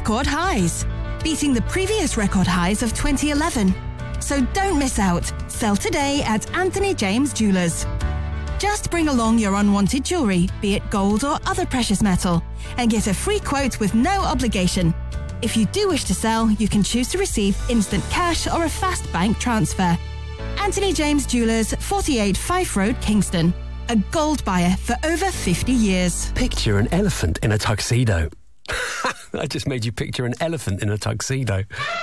record highs, beating the previous record highs of 2011. So don't miss out. Sell today at Anthony James Jewelers. Just bring along your unwanted jewellery, be it gold or other precious metal, and get a free quote with no obligation. If you do wish to sell, you can choose to receive instant cash or a fast bank transfer. Anthony James Jewelers, 48 Fife Road, Kingston. A gold buyer for over 50 years. Picture an elephant in a tuxedo. I just made you picture an elephant in a tuxedo.